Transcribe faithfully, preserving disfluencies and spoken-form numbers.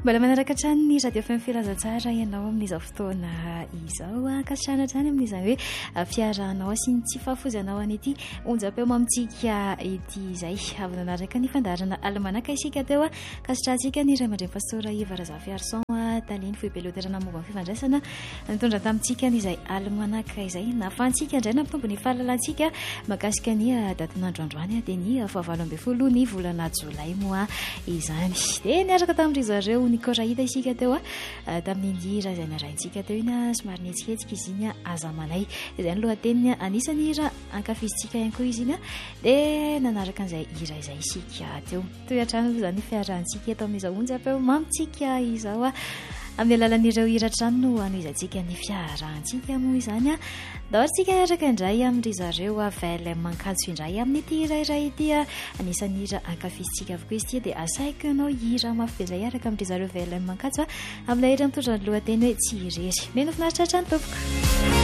mbola manaraka hatrany ny radio fm firazantsara ianao amin'izao fotoana izao akasitrana hatrany amin'izany hoe fiaranao sy ny tsy fahafozanao an'ity onjam-peo mamitsika ity izay avy nanaraka ny fandarana almanaka isika teo kasitrantsika ny ray aman-dreny pastora Iva Razafy Arson taliny fohy beloterana momba ny fifandraisana nitondra tamintsika n'izay almanaka izay nafantsika indray nampitombo ny fahalalantsika makasika ny datin'androandroany dia ny fahavalo ambin'ny folo ny volana jolay moa izany dia niaraka tamin'ry zareo ny korahita isika teo tamin'ny indira izay naraintsika teo iny somary nihetsiketsika izy iny aza manay izay ny lohateniny anisany hira ankafizitsika ihany koa izy iny dia nanaraka an'izay hira izay isika teo toy hatrany izany fiarahantsika eto amin'izao onjam-peo mamitsika izao amin'ny alalan'ireo hiratrano no anoizantsika ny fiarahantsika moa izany a daorintsika araka indray amin'ry zareo avela mankatso indray amin'ity irairay ity anisany hira ankafizitsika avokoa izy ity dia asaiko ianao hira mafy be zay araka amin'ry zareo avela mankatso amin'ilay hira mitondra ny lohateny hoe tsy irery meno finaritra hatrany tompoko.